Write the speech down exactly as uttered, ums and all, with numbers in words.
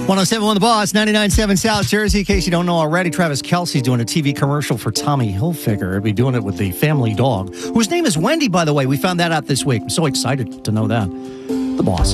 one oh seven point one The Boss, ninety-nine point seven South Jersey. In case you don't know already, Travis Kelce's doing a T V commercial for Tommy Hilfiger. He'll be doing it with the family dog, whose name is Wendy, by the way. We found that out this week. I'm so excited to know that. The Boss.